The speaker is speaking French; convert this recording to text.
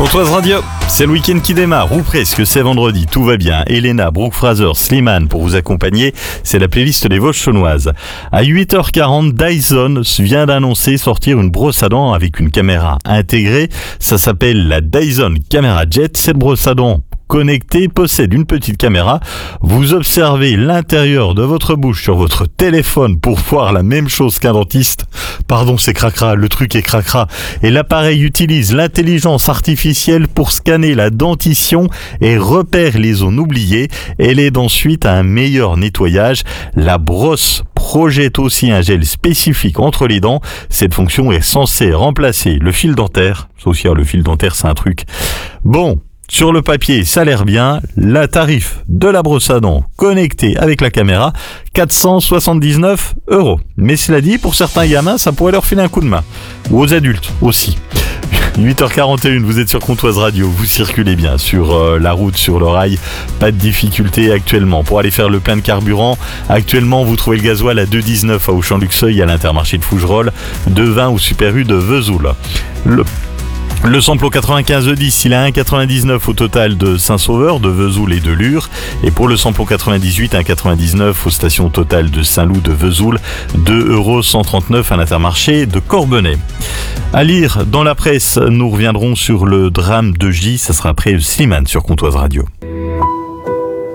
Comptoise Radio, c'est le week-end qui démarre, ou presque, c'est vendredi, tout va bien. Elena, Brooke Fraser, Slimane pour vous accompagner, c'est la playlist des Vosges chaunoises. À 8h40, Dyson vient d'annoncer sortir une brosse à dents avec une caméra intégrée. Ça s'appelle la Dyson Camera Jet. Cette brosse à dents connectée possède une petite caméra. Vous observez l'intérieur de votre bouche sur votre téléphone pour voir la même chose qu'un dentiste. Pardon, c'est cracra, le truc est cracra. Et l'appareil utilise l'intelligence artificielle pour scanner la dentition et repère les zones oubliées. Elle aide ensuite à un meilleur nettoyage. La brosse projette aussi un gel spécifique entre les dents. Cette fonction est censée remplacer le fil dentaire. Sauf le fil dentaire, c'est un truc. Bon. Sur le papier, ça a l'air bien. La tarif de la brosse à dents connectée avec la caméra, 479 €. Mais cela dit, pour certains gamins, ça pourrait leur filer un coup de main. Ou aux adultes aussi. 8h41, vous êtes sur Comptoise Radio, vous circulez bien sur la route, sur le rail, pas de difficulté actuellement. Pour aller faire le plein de carburant, actuellement vous trouvez le gasoil à 2,19 à Auchan-Luxeuil à l'Intermarché de Fougerolles, 2,20 au Super U de Vesoul. Le samplon 95 E10, il est à 1,99 au total de Saint-Sauveur, de Vesoul et de Lure. Et pour le samplon 98, 1,99 aux stations totales de Saint-Loup, de Vesoul, 2,139 € à l'Intermarché de Corbenay. À lire dans la presse, nous reviendrons sur le drame de J, ça sera après Slimane sur Comptoise Radio.